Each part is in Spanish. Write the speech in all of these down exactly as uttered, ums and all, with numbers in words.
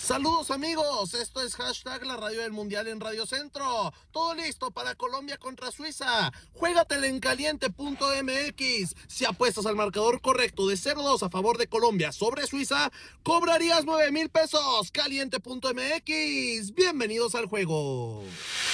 Saludos amigos, esto es hashtag la radio del mundial en Radio Centro. Todo listo para Colombia contra Suiza. Juégatela en caliente punto m x. Si apuestas al marcador correcto de cero dos a favor de Colombia sobre Suiza, cobrarías nueve mil pesos. caliente punto m x. Bienvenidos al juego.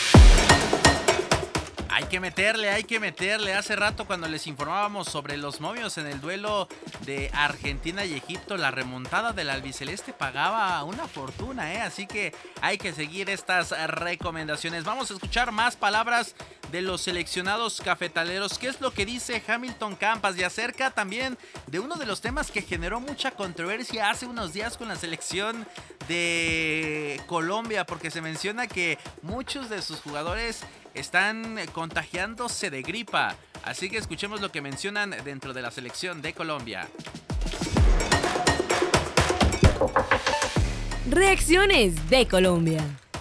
Hay que meterle, hay que meterle. Hace rato cuando les informábamos sobre los momios en el duelo de Argentina y Egipto, la remontada del albiceleste pagaba una fortuna, ¿eh? Así que hay que seguir estas recomendaciones. Vamos a escuchar más palabras de los seleccionados cafetaleros. ¿Qué es lo que dice Hamilton Campas? Y acerca también de uno de los temas que generó mucha controversia hace unos días con la selección de Colombia, porque se menciona que muchos de sus jugadores están contagiándose de gripa. Así que escuchemos lo que mencionan dentro de la selección de Colombia. Reacciones de Colombia.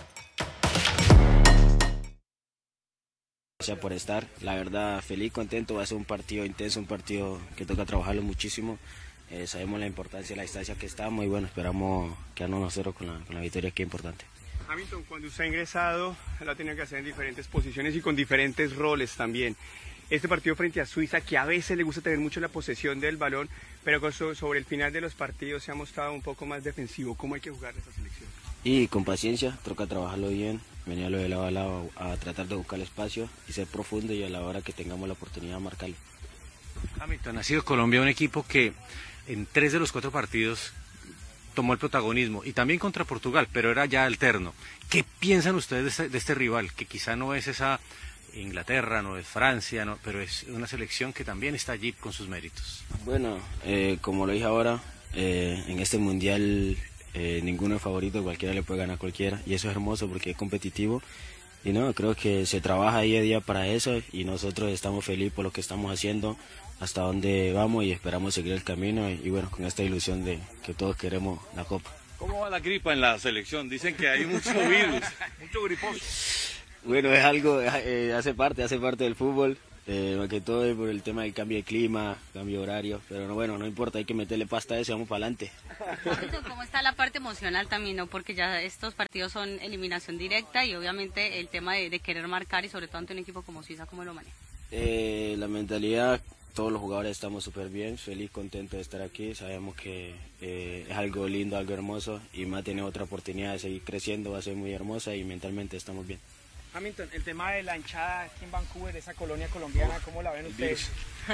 Gracias por estar, la verdad feliz, contento, va a ser un partido intenso, un partido que toca trabajarlo muchísimo. Eh, sabemos la importancia de la distancia que estamos y bueno, esperamos quedarnos nosotros con la, con la victoria, que es importante. Hamilton, cuando usted ha ingresado, lo ha tenido que hacer en diferentes posiciones y con diferentes roles también. Este partido frente a Suiza, que a veces le gusta tener mucho la posesión del balón, pero sobre el final de los partidos se ha mostrado un poco más defensivo. ¿Cómo hay que jugar esta selección? Y con paciencia, toca trabajarlo bien, venirlo de lado a lado a tratar de buscar el espacio y ser profundo y a la hora que tengamos la oportunidad de marcarlo. Hamilton, ha sido Colombia un equipo que en tres de los cuatro partidos tomó el protagonismo, y también contra Portugal, pero era ya alterno. ¿Qué piensan ustedes de este, de este rival? Que quizá no es esa Inglaterra, no es Francia, no, pero es una selección que también está allí con sus méritos. Bueno, eh, como lo dije ahora, eh, en este mundial eh, ninguno es favorito, cualquiera le puede ganar a cualquiera, y eso es hermoso porque es competitivo. Y no, creo que se trabaja día a día para eso y nosotros estamos felices por lo que estamos haciendo, hasta donde vamos y esperamos seguir el camino y, y bueno, con esta ilusión de que todos queremos la Copa. ¿Cómo va la gripa en la selección? Dicen que hay mucho virus, mucho gripón. Bueno, es algo, eh, hace parte, hace parte del fútbol, eh, más que todo es por el tema del cambio de clima, cambio de horario, pero no, bueno, no importa, hay que meterle pasta a eso y vamos para adelante. ¿Cómo está la parte emocional también, no? Porque ya estos partidos son eliminación directa y obviamente el tema de, de querer marcar y sobre todo ante un equipo como Suiza, ¿cómo lo maneja? Eh, la mentalidad, todos los jugadores estamos súper bien, feliz, contento de estar aquí, sabemos que eh, es algo lindo, algo hermoso y más tener otra oportunidad de seguir creciendo, va a ser muy hermosa y mentalmente estamos bien. Hamilton, el tema de la hinchada aquí en Vancouver, esa colonia colombiana, ¿cómo la ven ustedes?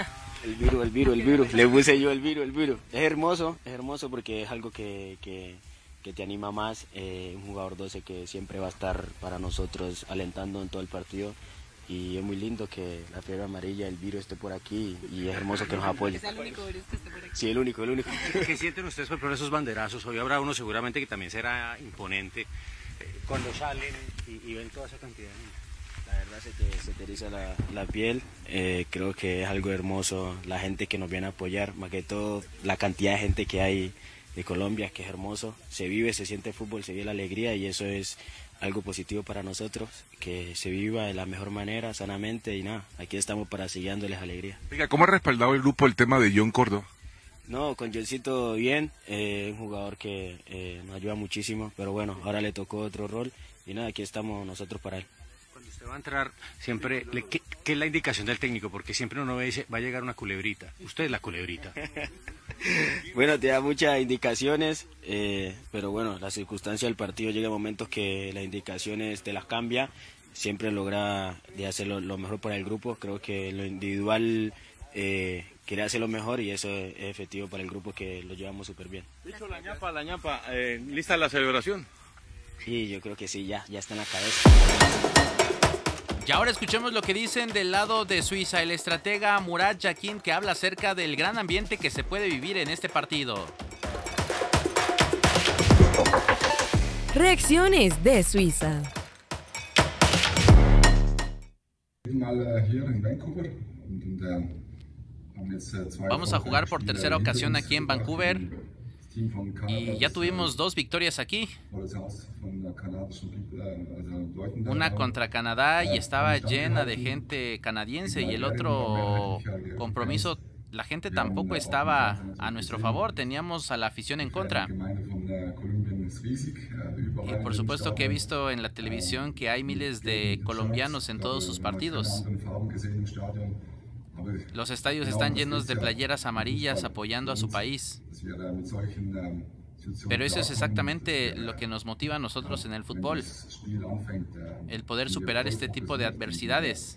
El virus, el virus, el virus, le puse yo el virus, el virus. Es hermoso, es hermoso porque es algo que, que, que te anima más, eh, un jugador doce que siempre va a estar para nosotros alentando en todo el partido. Y es muy lindo que la fiebre amarilla, el virus esté por aquí y es hermoso que nos apoye. ¿Es el único virus que esté por aquí? Sí, el único, el único. ¿Qué sienten ustedes por esos banderazos? Hoy habrá uno seguramente que también será imponente eh, cuando salen y, y ven toda esa cantidad de gente. La verdad se te, se te eriza la, la piel, eh, creo que es algo hermoso, la gente que nos viene a apoyar, más que todo la cantidad de gente que hay de Colombia, que es hermoso, se vive, se siente fútbol, se vive la alegría y eso es algo positivo para nosotros, que se viva de la mejor manera, sanamente y nada, aquí estamos para seguir dándoles alegría. Oiga, ¿cómo ha respaldado el grupo el tema de John Córdoba? No, con Johncito bien, eh, un jugador que eh, nos ayuda muchísimo, pero bueno, ahora le tocó otro rol y nada, aquí estamos nosotros para él. Cuando usted va a entrar, siempre, le, ¿qué, ¿qué es la indicación del técnico? Porque siempre uno ve, dice, va a llegar una culebrita. Usted es la culebrita. Bueno, te da muchas indicaciones, eh, pero bueno, la circunstancia del partido llega a momentos que las indicaciones te las cambia, siempre logra de hacer lo, lo mejor para el grupo, creo que lo individual eh, quiere hacer lo mejor y eso es, es efectivo para el grupo que lo llevamos súper bien. Dicho la ñapa, la ñapa, eh, ¿lista la celebración? Sí, yo creo que sí, ya, ya está en la cabeza. Y ahora escuchemos lo que dicen del lado de Suiza, el estratega Murat Yakin, que habla acerca del gran ambiente que se puede vivir en este partido. Reacciones de Suiza. Vamos a jugar por tercera ocasión aquí en Vancouver y ya tuvimos dos victorias aquí. Una contra Canadá y estaba llena de gente canadiense y el otro compromiso la gente tampoco estaba a nuestro favor, teníamos a la afición en contra. Y por supuesto que he visto en la televisión que hay miles de colombianos en todos sus partidos. Los estadios están llenos de playeras amarillas apoyando a su país. Pero eso es exactamente lo que nos motiva a nosotros en el fútbol, el poder superar este tipo de adversidades.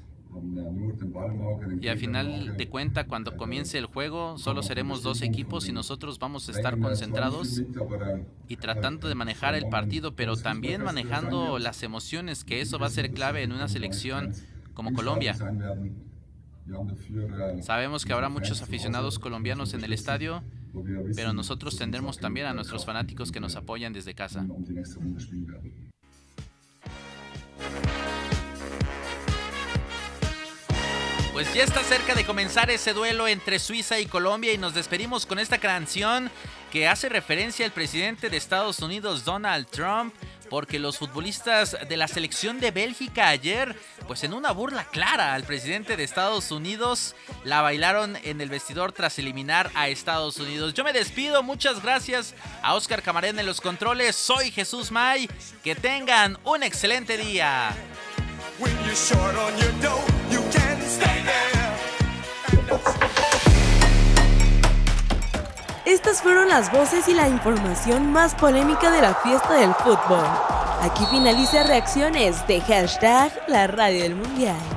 Y al final de cuentas, cuando comience el juego, solo seremos dos equipos y nosotros vamos a estar concentrados y tratando de manejar el partido, pero también manejando las emociones, que eso va a ser clave en una selección como Colombia. Sabemos que habrá muchos aficionados colombianos en el estadio, pero nosotros tendremos también a nuestros fanáticos que nos apoyan desde casa. Pues ya está cerca de comenzar ese duelo entre Suiza y Colombia y nos despedimos con esta canción que hace referencia al presidente de Estados Unidos, Donald Trump, porque los futbolistas de la selección de Bélgica ayer, pues en una burla clara al presidente de Estados Unidos, la bailaron en el vestidor tras eliminar a Estados Unidos. Yo me despido, muchas gracias a Oscar Camarena en los controles, soy Jesús May, que tengan un excelente día. Estas fueron las voces y la información más polémica de la fiesta del fútbol. Aquí finaliza Reacciones de hashtag La Radio del Mundial.